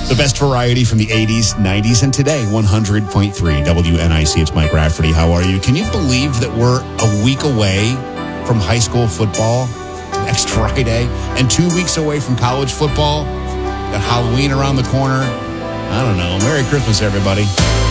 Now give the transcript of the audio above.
The best variety from the 80s, 90s, and today, 100.3 WNIC. It's Mike Rafferty. How are you? Can you believe that we're a week away from high school football next Friday and 2 weeks away from college football? Got Halloween around the corner. I don't know. Merry Christmas, everybody.